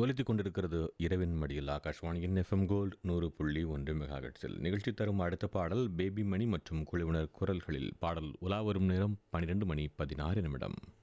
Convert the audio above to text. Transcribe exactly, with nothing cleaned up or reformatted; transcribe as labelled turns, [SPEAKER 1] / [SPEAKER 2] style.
[SPEAKER 1] ஒலித்துக் கொண்டிருக்கிறது இரவின் மடியில் ஆகாஷ்வாணியின் எஃப்எம் கோல்டு நூறு புள்ளி ஒன்று மெகாஹெட்ஸில். நிகழ்ச்சி தரும் அடுத்த பாடல் பேபி மணி மற்றும் குழுவினர் குரல்களில். பாடல் உலா வரும் நேரம் பன்னிரண்டு மணி பதினாறு நிமிடம்.